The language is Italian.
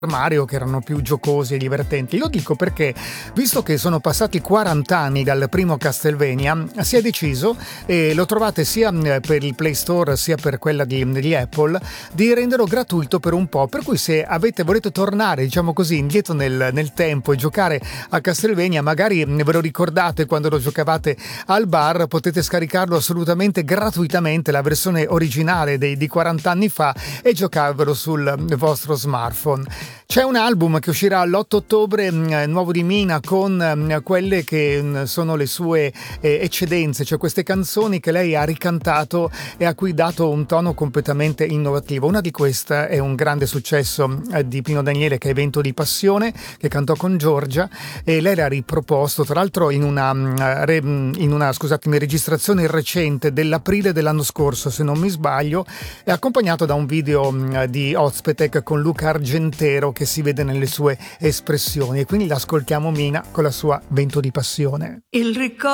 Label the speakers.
Speaker 1: Mario che erano più giocosi e divertenti. Lo dico perché, visto che sono passati 40 anni dal primo Castlevania, si è deciso, e lo trovate sia per il Play Store sia per quella di Apple, di renderlo gratuito per un po'. Per cui se volete tornare, diciamo così, indietro nel tempo e giocare a Castlevania, magari ve lo ricordate quando lo giocavate al bar, potete scaricarlo assolutamente gratuitamente, la versione originale di 40 anni fa, e giocarvelo sul vostro smartphone. C'è un album che uscirà l'8 ottobre, nuovo di Mina, con quelle che sono le sue eccedenze, cioè queste canzoni che lei ha ricantato e a cui dato un tono completamente innovativo. Una di queste è un grande successo di Pino Daniele, che è Vento di Passione, che cantò con Giorgia, e lei l'ha riproposto tra l'altro in una registrazione recente dell'aprile dell'anno scorso, se non mi sbaglio, è accompagnato da un video di Ozpetek con Luca Argentero, che si vede nelle sue espressioni, e quindi l'ascoltiamo Mina con la sua Vento di Passione.
Speaker 2: Il ricordo